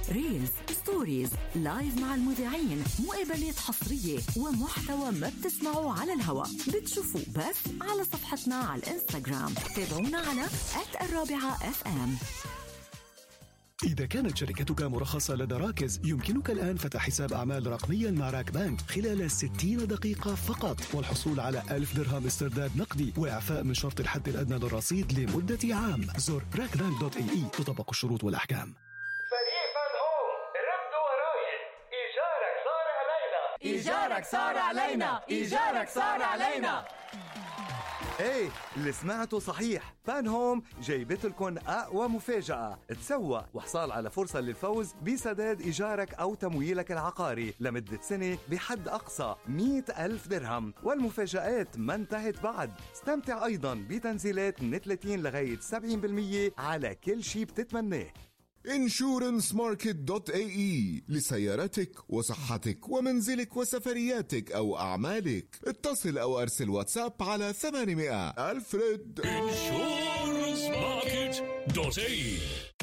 ريلز، ستوريز، لايف مع المذيعين، مقابلات حصرية ومحتوى ما بتسمعوا على الهواء بتشوفوه بس على صفحتنا على الانستغرام. تابعونا على @الرابعة FM. إذا كانت شركتك مرخصة لدى راكز، يمكنك الآن فتح حساب أعمال رقميا مع راك بانك خلال 60 دقيقة فقط، والحصول على 1000 درهم استرداد نقدي وإعفاء من شرط الحد الأدنى للرصيد لمدة عام. زر راكبانك.ae، تطبق الشروط والأحكام. فريق فان هوم، ردوا وراي. إيجارك صار علينا، إيجارك صار علينا، إيجارك صار علينا. ايه اللي سمعته صحيح، فان هوم جايبت لكم اقوى مفاجأة. تسوق وحصال على فرصة للفوز بسداد ايجارك او تمويلك العقاري لمدة سنة بحد اقصى 100,000 درهم. والمفاجآت ما انتهت بعد، استمتع ايضا بتنزيلات من 30 لغاية 70% على كل شي بتتمناه. insurancemarket.ae لسيارتك وصحتك ومنزلك وسفرياتك أو أعمالك. اتصل أو أرسل واتساب على 800 ألفريد. insurancemarket.ae